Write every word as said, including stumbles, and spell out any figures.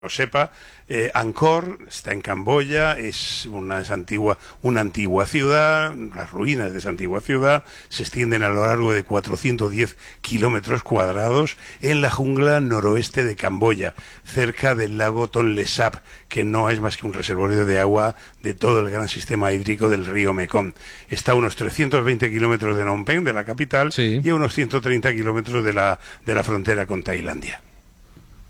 lo sepa, eh, Angkor está en Camboya, es una, es antigua, una antigua ciudad, las ruinas de esa antigua ciudad se extienden a lo largo de cuatrocientos diez kilómetros cuadrados en la jungla noroeste de Camboya, cerca del lago Tonle Sap, que no es más que un reservorio de agua de todo el gran sistema hídrico del río Mekong. Está a unos trescientos veinte kilómetros de Phnom Penh, de la capital, Sí. y a unos ciento treinta kilómetros de la, de la frontera con Tailandia.